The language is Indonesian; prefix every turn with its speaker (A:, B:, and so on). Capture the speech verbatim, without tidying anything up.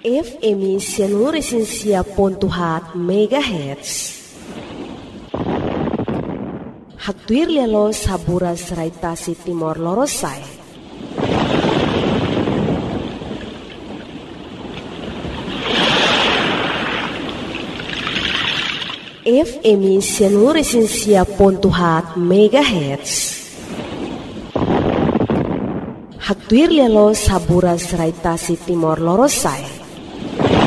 A: F M seluruh esensia pontuhat megahertz. Haktuir lelo sabura seraitasi timor lorosai. F M seluruh esensia pontuhat megahertz. Haktuir lelo sabura seraitasi timor lorosai.